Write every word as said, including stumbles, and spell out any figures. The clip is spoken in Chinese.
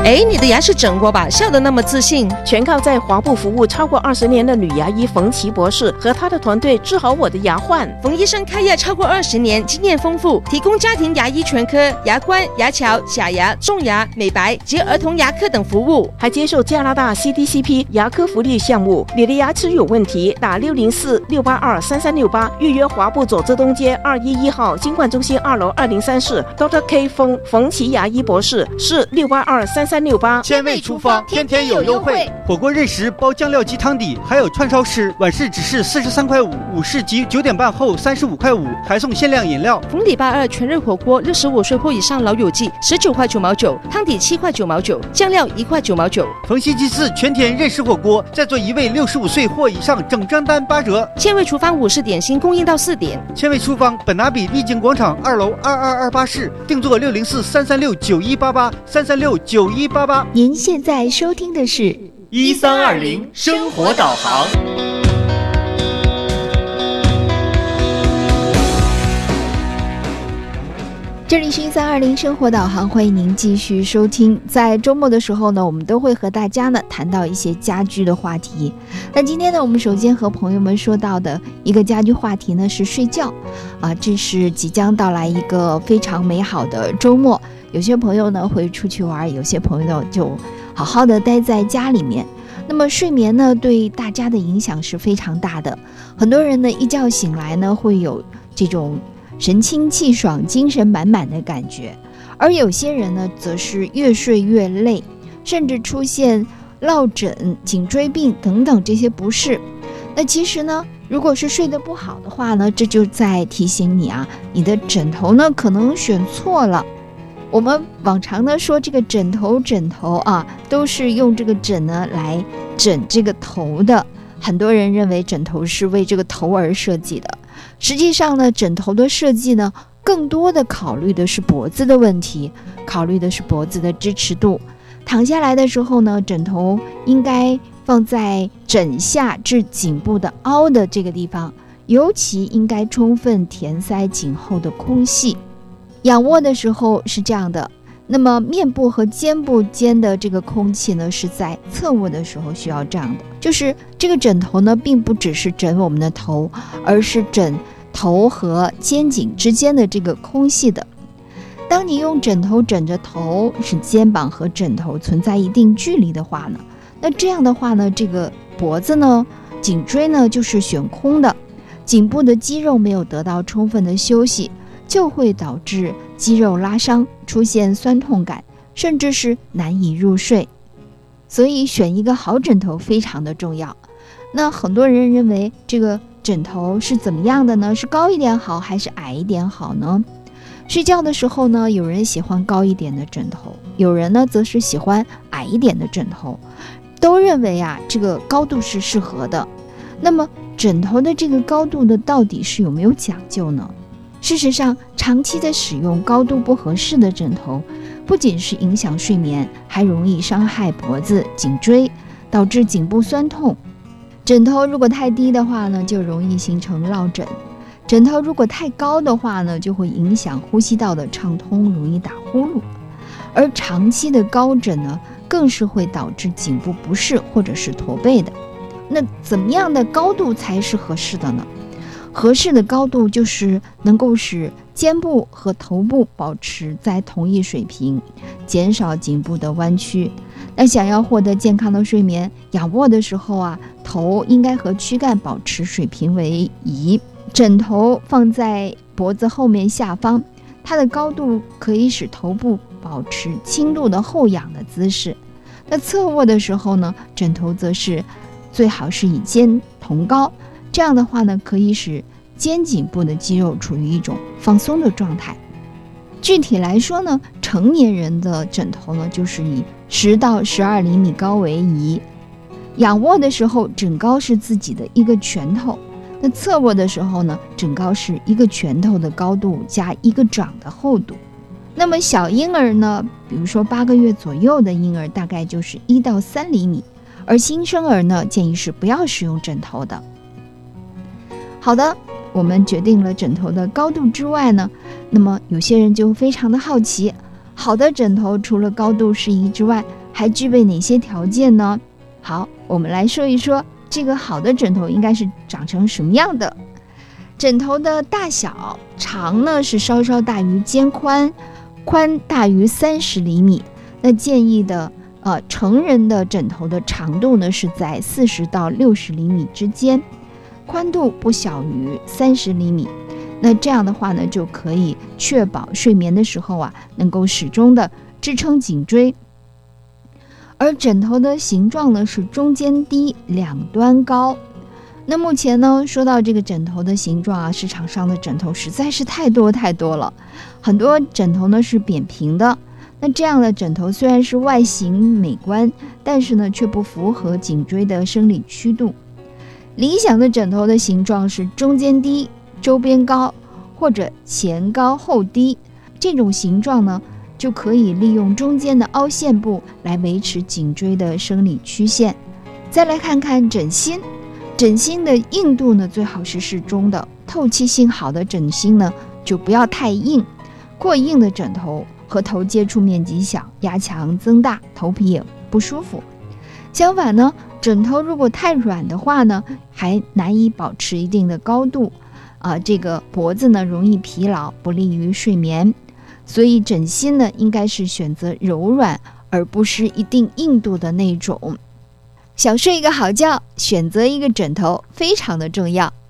哎，你的牙是整过吧？笑得那么自信。 全靠在华部服务超过二十年的女牙医冯琦博士和她的团队治好我的牙患。 冯医生开业超过二十年，经验丰富，提供家庭牙医全科、牙冠、牙桥、假牙、种牙、美白及儿童牙科等服务， 还接受加拿大 C D C P 牙科福利项目。你的牙齿有问题，打六零四六八二三三六八预约华部左侧东街二一一号金冠中心二楼二零三室 Doctor K 冯冯琦牙医博士，是六八二三三六八。 千味厨房天天有优惠，火锅任食包酱料及汤底，还有串烧式，晚市只是四十三块五，午市及九点半后三十五块五，还送限量饮料。 逢礼拜二全日火锅，六十五岁或以上老友记十九块九毛九，汤底七块九毛九，酱料一块九毛九。 逢星期四全田任食火锅，再做一位六十五岁或以上整张单八折。 千味厨房午市点心供应到四点。 千味厨房本拿比丽景广场二楼二二二八室，定做六零四三三六九一八八三三六九一八八。 您现在收听的是一三二零生活导航。 这里是一三二零生活导航，欢迎您继续收听。在周末的时候呢，我们都会和大家呢谈到一些家居的话题。那今天呢，我们首先和朋友们说到的一个家居话题呢是睡觉啊，这是即将到来一个非常美好的周末。有些朋友呢会出去玩，有些朋友就好好的待在家里面。那么睡眠呢对大家的影响是非常大的，很多人呢一觉醒来呢会有这种神清气爽、精神满满的感觉，而有些人呢则是越睡越累，甚至出现落枕、颈椎病等等这些不适。那其实呢，如果是睡得不好的话呢，这就在提醒你啊，你的枕头呢可能选错了。我们往常呢说这个枕头枕头啊，都是用这个枕呢来枕这个头的，很多人认为枕头是为这个头而设计的。实际上呢，枕头的设计呢，更多的考虑的是脖子的问题，考虑的是脖子的支持度。躺下来的时候呢，枕头应该放在枕下至颈部的凹的这个地方，尤其应该充分填塞颈后的空隙。仰卧的时候是这样的，那么面部和肩部间的这个空气呢，是在侧卧的时候需要这样的，就是这个枕头呢，并不只是枕我们的头，而是枕头和肩颈之间的这个空隙的。当你用枕头枕着头，使肩膀和枕头存在一定距离的话呢，那这样的话呢，这个脖子呢、颈椎呢就是悬空的，颈部的肌肉没有得到充分的休息，就会导致肌肉拉伤，出现酸痛感，甚至是难以入睡。所以选一个好枕头非常的重要。那很多人认为这个枕头是怎么样的呢？是高一点好还是矮一点好呢？睡觉的时候呢，有人喜欢高一点的枕头，有人呢则是喜欢矮一点的枕头，都认为啊这个高度是适合的。那么枕头的这个高度呢，到底是有没有讲究呢？事实上，长期的使用高度不合适的枕头，不仅是影响睡眠，还容易伤害脖子、颈椎，导致颈部酸痛。枕头如果太低的话呢，就容易形成落枕；枕头如果太高的话呢，就会影响呼吸道的畅通，容易打呼噜。而长期的高枕呢，更是会导致颈部不适或者是驼背的。那怎么样的高度才是合适的呢？合适的高度就是能够使肩部和头部保持在同一水平，减少颈部的弯曲。那想要获得健康的睡眠，仰卧的时候啊，头应该和躯干保持水平为宜，枕头放在脖子后面下方，它的高度可以使头部保持轻度的后仰的姿势。那侧卧的时候呢，枕头则是最好是与肩同高，这样的话呢，可以使肩颈部的肌肉处于一种放松的状态。具体来说呢，成年人的枕头呢，就是以十到十二厘米高为宜。仰卧的时候，枕高是自己的一个拳头；那侧卧的时候呢，枕高是一个拳头的高度加一个掌的厚度。那么小婴儿呢，比如说八个月左右的婴儿，大概就是一到三厘米。而新生儿呢，建议是不要使用枕头的。好的，我们决定了枕头的高度之外呢，那么有些人就非常的好奇， 好的枕头除了高度适宜之外，还具备哪些条件呢？好，我们来说一说这个好的枕头应该是长成什么样的。枕头的大小，长呢是稍稍大于肩宽，宽大于三十厘米。那建议的呃成人的枕头的长度呢是在四十到六十厘米之间，宽度不小于三十厘米。那这样的话呢，就可以确保睡眠的时候啊，能够始终的支撑颈椎。而枕头的形状呢是中间低，两端高。那目前呢，说到这个枕头的形状啊，市场上的枕头实在是太多太多了。很多枕头呢是扁平的，那这样的枕头虽然是外形美观，但是呢却不符合颈椎的生理曲度。理想的枕头的形状是中间低，周边高，或者前高后低。这种形状呢，就可以利用中间的凹陷部来维持颈椎的生理曲线。再来看看枕芯，枕芯的硬度呢最好是适中的，透气性好的枕芯呢就不要太硬，过硬的枕头和头接触面积小，压强增大，头皮也不舒服。相反呢，枕头如果太软的话呢，还难以保持一定的高度啊、呃，这个脖子呢容易疲劳，不利于睡眠。所以枕芯呢应该是选择柔软，而不是一定硬度的那种。想睡一个好觉，选择一个枕头非常的重要。